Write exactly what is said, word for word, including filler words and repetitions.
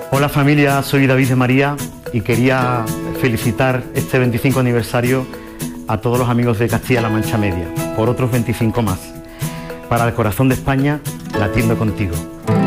Hola familia, soy David de María y quería felicitar este veinticinco aniversario a todos los amigos de Castilla-La Mancha Media, por otros veinticinco más. Para el corazón de España, latiendo contigo.